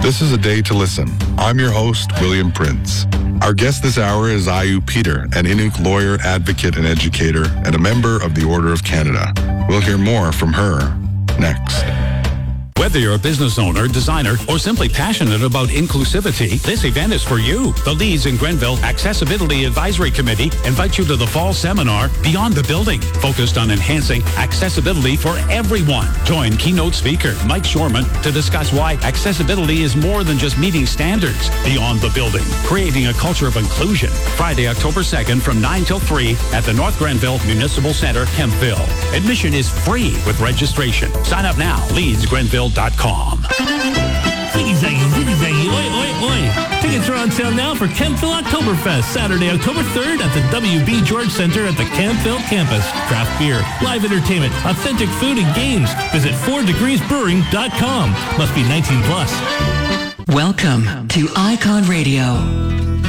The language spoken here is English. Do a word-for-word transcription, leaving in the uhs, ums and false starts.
This is A Day to Listen. I'm your host, William Prince. Our guest this hour is Ayu Peter, an Inuk lawyer, advocate, and educator, and a member of the Order of Canada. We'll hear more from her next. Whether you're a business owner, designer, or simply passionate about inclusivity, this event is for you. The Leeds and Grenville Accessibility Advisory Committee invites you to the fall seminar, Beyond the Building, focused on enhancing accessibility for everyone. Join keynote speaker Mike Shorman to discuss why accessibility is more than just meeting standards. Beyond the Building, creating a culture of inclusion. Friday, October second from nine till three at the North Grenville Municipal Center, Kempville. Admission is free with registration. Sign up now, leeds grenville dot com. Ziggy-zaggy, ziggy-zaggy, oi, oi, oi. Tickets are on sale now for Kempville Oktoberfest, Saturday, October third at the W B George Center at the Kempville campus. Craft beer, live entertainment, authentic food and games. Visit four degrees brewing dot com. Must be nineteen plus. Welcome to Icon Radio.